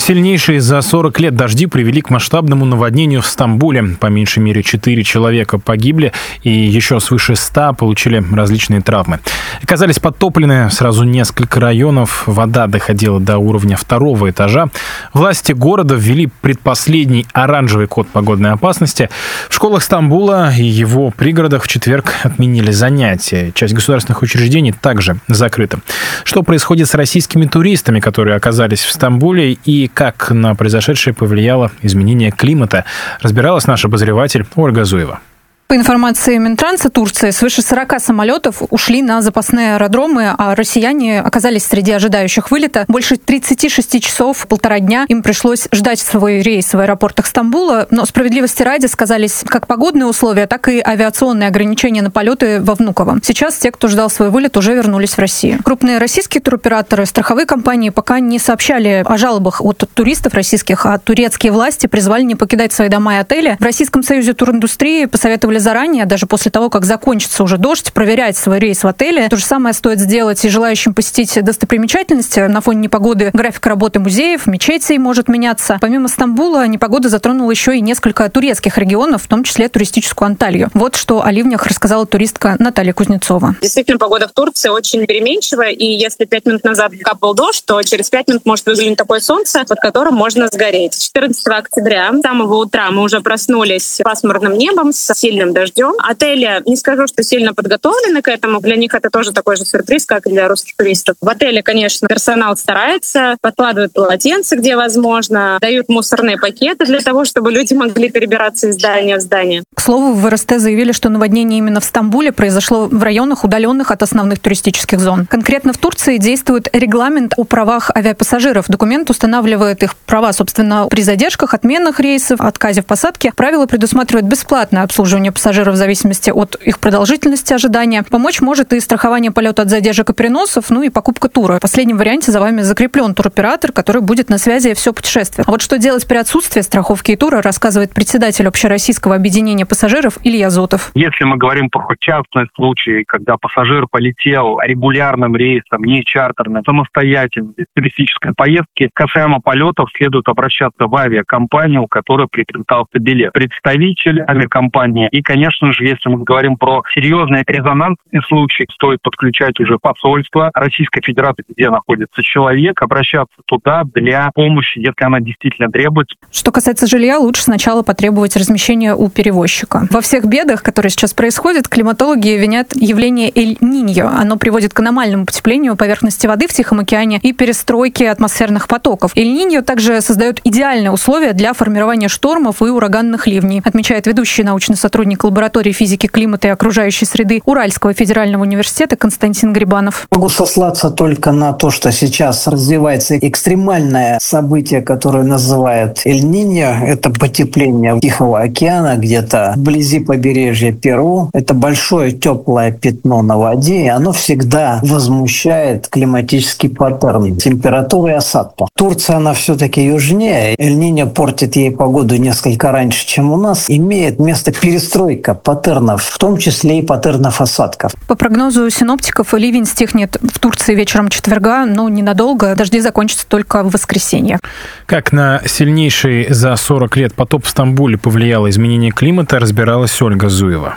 Сильнейшие за 40 лет дожди привели к масштабному наводнению в Стамбуле. По меньшей мере 4 человека погибли и еще свыше 100 получили различные травмы. Оказались подтоплены сразу несколько районов. Вода доходила до уровня 2-го этажа. Власти города ввели предпоследний оранжевый код погодной опасности. В школах Стамбула и его пригородах в четверг отменили занятия. Часть государственных учреждений также закрыта. Что происходит с российскими туристами, которые оказались в Стамбуле, и как на произошедшее повлияло изменение климата, разбиралась наш обозреватель Ольга Зуева. По информации Минтранса Турции, свыше 40 самолетов ушли на запасные аэродромы, а россияне оказались среди ожидающих вылета. Больше 36 часов, 1,5 дня им пришлось ждать свой рейс в аэропортах Стамбула. Но справедливости ради сказались как погодные условия, так и авиационные ограничения на полеты во Внуково. Сейчас те, кто ждал свой вылет, уже вернулись в Россию. Крупные российские туроператоры, страховые компании пока не сообщали о жалобах от туристов российских, а турецкие власти призвали не покидать свои дома и отели. В Российском союзе туриндустрии посоветовали заранее, даже после того, как закончится уже дождь, проверять свой рейс в отеле. То же самое стоит сделать и желающим посетить достопримечательности. На фоне непогоды график работы музеев, мечетей может меняться. Помимо Стамбула, непогода затронула еще и несколько турецких регионов, в том числе туристическую Анталью. Вот что о ливнях рассказала туристка Наталья Кузнецова. Действительно, погода в Турции очень переменчивая, и если 5 минут назад капал дождь, то через 5 минут может выглянуть такое солнце, под которым можно сгореть. 14 октября, с самого утра мы уже проснулись с пасмурным небом, с сильным дождем. Отели, не скажу, что сильно подготовлены к этому. Для них это тоже такой же сюрприз, как и для русских туристов. В отеле, конечно, персонал старается, подкладывают полотенца, где возможно, дают мусорные пакеты для того, чтобы люди могли перебираться из здания в здание. К слову, в РСТ заявили, что наводнение именно в Стамбуле произошло в районах, удаленных от основных туристических зон. Конкретно в Турции действует регламент о правах авиапассажиров. Документ устанавливает их права, собственно, при задержках, отменах рейсов, отказе в посадке. Правила предусматривают бесплатное обслуживание пассажиров в зависимости от их продолжительности ожидания. Помочь может и страхование полета от задержек и переносов, ну и покупка тура. В последнем варианте за вами закреплен туроператор, который будет на связи все путешествие. А вот что делать при отсутствии страховки и тура, рассказывает председатель общероссийского объединения пассажиров Илья Зотов. Если мы говорим про частный случай, когда пассажир полетел регулярным рейсом, не чартерным, самостоятельно, без туристической поездки, касаемо полетов следует обращаться в авиакомпанию, у которой приобретался билет. Представитель авиакомпании. И, конечно же, если мы говорим про серьезный резонансный случай, стоит подключать уже посольство Российской Федерации, где находится человек, обращаться туда для помощи, если она действительно требуется. Что касается жилья, лучше сначала потребовать размещения у перевозчика. Во всех бедах, которые сейчас происходят, климатологи винят явление Эль-Ниньо. Оно приводит к аномальному потеплению поверхности воды в Тихом океане и перестройке атмосферных потоков. Эль-Ниньо также создает идеальные условия для формирования штормов и ураганных ливней, отмечает ведущий научный сотрудник лаборатории физики климата и окружающей среды Уральского федерального университета Константин Грибанов. Могу сослаться только на то, что сейчас развивается экстремальное событие, которое называют Эль-Ниньо. Это потепление Тихого океана, где-то вблизи побережья Перу. Это большое теплое пятно на воде, и оно всегда возмущает климатический паттерн температуры и осадка. Турция, она все-таки южнее. Эль-Ниньо портит ей погоду несколько раньше, чем у нас. Имеет место перестройка паттернов, в том числе и паттернов осадков. По прогнозу синоптиков, ливень стихнет в Турции вечером четверга, но ненадолго. Дожди закончатся только в воскресенье. Как на сильнейший за 40 лет потоп в Стамбуле повлияло изменение климата, разбиралась Ольга Зуева.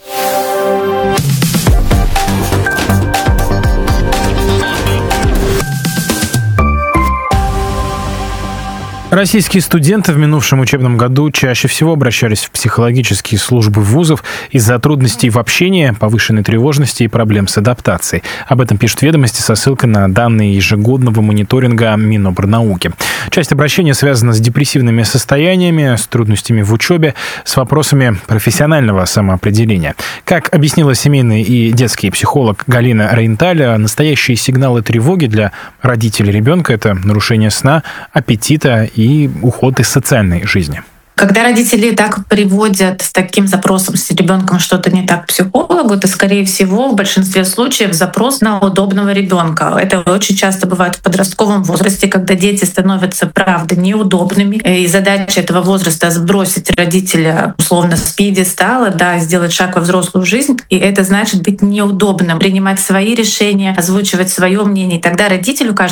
Российские студенты в минувшем учебном году чаще всего обращались в психологические службы вузов из-за трудностей в общении, повышенной тревожности и проблем с адаптацией. Об этом пишут «Ведомости» со ссылкой на данные ежегодного мониторинга Минобрнауки. Часть обращения связана с депрессивными состояниями, с трудностями в учебе, с вопросами профессионального самоопределения. Как объяснила семейный и детский психолог Галина Рейнталь, настоящие сигналы тревоги для родителей ребенка – это нарушение сна, аппетита и уход из социальной жизни. Когда родители так приводят с таким запросом, с ребенком что-то не так к психологу, то, скорее всего, в большинстве случаев запрос на удобного ребенка. Это очень часто бывает в подростковом возрасте, когда дети становятся, правда, неудобными. И задача этого возраста — сбросить родителя условно с пьедестала, да, сделать шаг во взрослую жизнь. И это значит быть неудобным, принимать свои решения, озвучивать свое мнение. И тогда родителю кажется,